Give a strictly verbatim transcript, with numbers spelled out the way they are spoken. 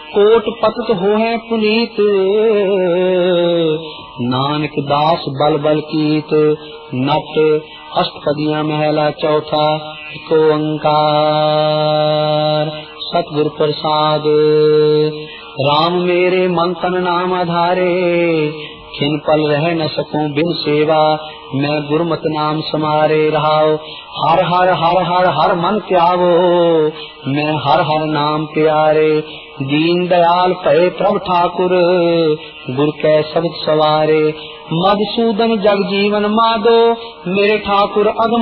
Coat पतत होए पुनीत, नानक दास बल बल कीत। नट अष्टपदियां महला चौथा, एको ओंकार सतगुर प्रसाद। राम मेरे मन तन नाम आधारे, खिन पल रह न सकूं बिन सेवा, मैं गुरमत नाम समारे रहाओ। हर हर हर हर हर मन त्यावो, मैं हर हर नाम प्यारे। दीन दयाल भय प्रभ ठाकुर, गुर कै शब्द सवारे। मधुसूदन जग जीवन माधो, मेरे ठाकुर अगम